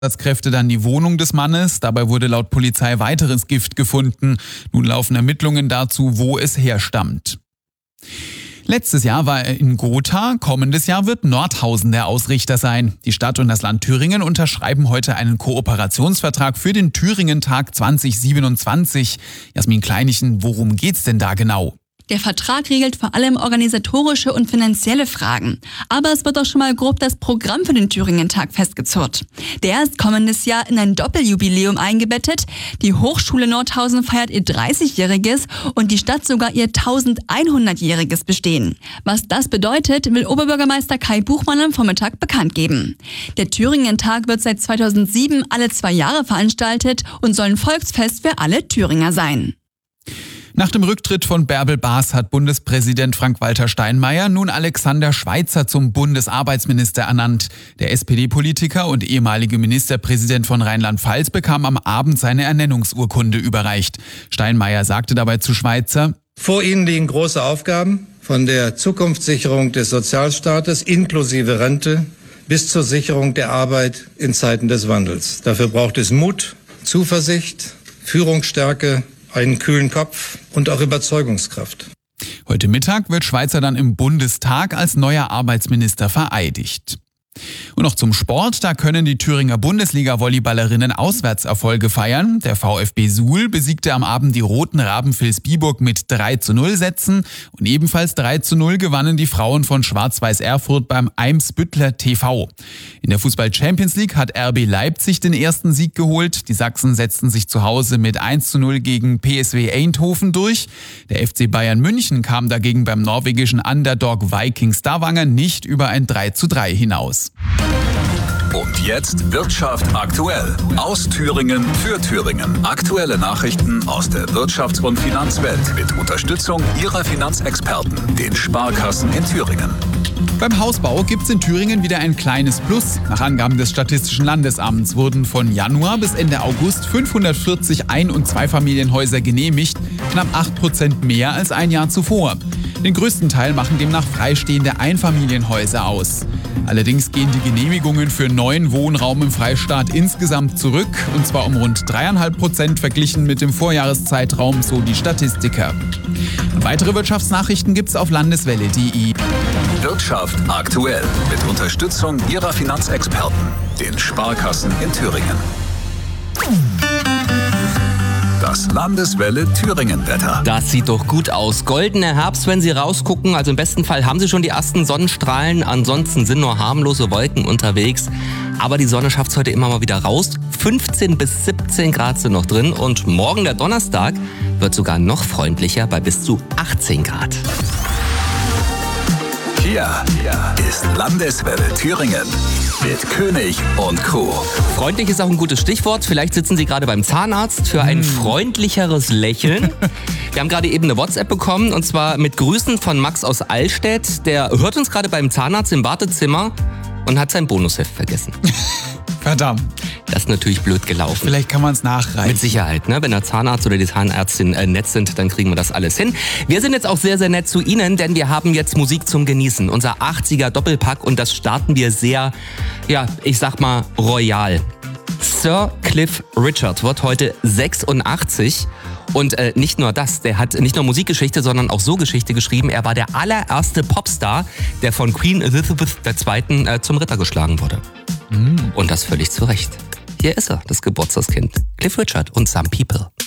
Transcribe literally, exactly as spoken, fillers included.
Einsatzkräfte dann die Wohnung des Mannes. Dabei wurde laut Polizei weiteres Gift gefunden. Nun laufen Ermittlungen dazu, wo es herstammt. Letztes Jahr war er in Gotha, kommendes Jahr wird Nordhausen der Ausrichter sein. Die Stadt und das Land Thüringen unterschreiben heute einen Kooperationsvertrag für den Thüringen-Tag zwanzig siebenundzwanzig. Jasmin Kleinichen, worum geht's denn da genau? Der Vertrag regelt vor allem organisatorische und finanzielle Fragen. Aber es wird auch schon mal grob das Programm für den Thüringen-Tag festgezurrt. Der ist kommendes Jahr in ein Doppeljubiläum eingebettet. Die Hochschule Nordhausen feiert ihr dreißigjähriges und die Stadt sogar ihr elfhundertjähriges Bestehen. Was das bedeutet, will Oberbürgermeister Kai Buchmann am Vormittag bekannt geben. Der Thüringen-Tag wird seit zweitausendsieben alle zwei Jahre veranstaltet und soll ein Volksfest für alle Thüringer sein. Nach dem Rücktritt von Bärbel Baas hat Bundespräsident Frank-Walter Steinmeier nun Alexander Schweitzer zum Bundesarbeitsminister ernannt. Der S P D-Politiker und ehemalige Ministerpräsident von Rheinland-Pfalz bekam am Abend seine Ernennungsurkunde überreicht. Steinmeier sagte dabei zu Schweitzer: Vor Ihnen liegen große Aufgaben, von der Zukunftssicherung des Sozialstaates inklusive Rente bis zur Sicherung der Arbeit in Zeiten des Wandels. Dafür braucht es Mut, Zuversicht, Führungsstärke, einen kühlen Kopf und auch Überzeugungskraft. Heute Mittag wird Schweitzer dann im Bundestag als neuer Arbeitsminister vereidigt. Und noch zum Sport, da können die Thüringer Bundesliga-Volleyballerinnen Auswärtserfolge feiern. Der VfB Suhl besiegte am Abend die Roten Raben Vilsbiburg mit drei zu null Sätzen und ebenfalls drei zu null gewannen die Frauen von Schwarz-Weiß Erfurt beim Eimsbüttler T V. In der Fußball-Champions League hat R B Leipzig den ersten Sieg geholt. Die Sachsen setzten sich zu Hause mit eins zu null gegen P S V Eindhoven durch. Der F C Bayern München kam dagegen beim norwegischen Underdog Viking Stavanger nicht über ein drei zu drei hinaus. Und jetzt Wirtschaft aktuell. Aus Thüringen für Thüringen. Aktuelle Nachrichten aus der Wirtschafts- und Finanzwelt mit Unterstützung Ihrer Finanzexperten, den Sparkassen in Thüringen. Beim Hausbau gibt's in Thüringen wieder ein kleines Plus. Nach Angaben des Statistischen Landesamts wurden von Januar bis Ende August fünfhundertvierzig Ein- und Zweifamilienhäuser genehmigt, knapp acht Prozent mehr als ein Jahr zuvor. Den größten Teil machen demnach freistehende Einfamilienhäuser aus. Allerdings gehen die Genehmigungen für neuen Wohnraum im Freistaat insgesamt zurück, und zwar um rund dreieinhalb Prozent verglichen mit dem Vorjahreszeitraum, so die Statistiker. Und weitere Wirtschaftsnachrichten gibt's auf landeswelle punkt de. Wirtschaft aktuell mit Unterstützung Ihrer Finanzexperten, den Sparkassen in Thüringen. Das Landeswelle Thüringen-Wetter. Das sieht doch gut aus. Goldener Herbst, wenn Sie rausgucken. Also im besten Fall haben Sie schon die ersten Sonnenstrahlen. Ansonsten sind nur harmlose Wolken unterwegs. Aber die Sonne schafft es heute immer mal wieder raus. fünfzehn bis siebzehn Grad sind noch drin. Und morgen, der Donnerstag, wird sogar noch freundlicher bei bis zu achtzehn Grad. Hier, hier ist Landeswelle Thüringen mit König und Co. Freundlich ist auch ein gutes Stichwort. Vielleicht sitzen Sie gerade beim Zahnarzt für ein freundlicheres Lächeln. Wir haben gerade eben eine WhatsApp bekommen, und zwar mit Grüßen von Max aus Allstedt. Der hört uns gerade beim Zahnarzt im Wartezimmer und hat sein Bonusheft vergessen. Verdammt. Das ist natürlich blöd gelaufen. Vielleicht kann man es nachreichen. Mit Sicherheit, ne? Wenn der Zahnarzt oder die Zahnärztin äh, nett sind, dann kriegen wir das alles hin. Wir sind jetzt auch sehr, sehr nett zu Ihnen, denn wir haben jetzt Musik zum Genießen. Unser achtziger Doppelpack, und das starten wir sehr, ja, ich sag mal, royal. Sir Cliff Richard wird heute sechsundachtzig. Und äh, nicht nur das, der hat nicht nur Musikgeschichte, sondern auch so Geschichte geschrieben. Er war der allererste Popstar, der von Queen Elizabeth der Zweiten Äh, zum Ritter geschlagen wurde. Mm. Und das völlig zu Recht. Hier ist er, das Geburtstagskind. Cliff Richard und Some People.